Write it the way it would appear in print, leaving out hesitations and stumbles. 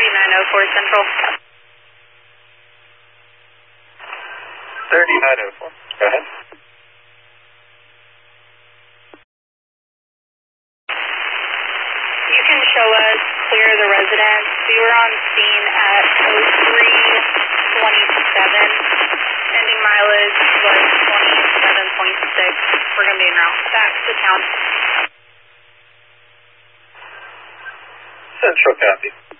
3904 Central. 3904. Go ahead. You can show us clear the residence. We were on scene at 0327. Ending mileage was 27.6. We're going to be en route back to town. Central copy.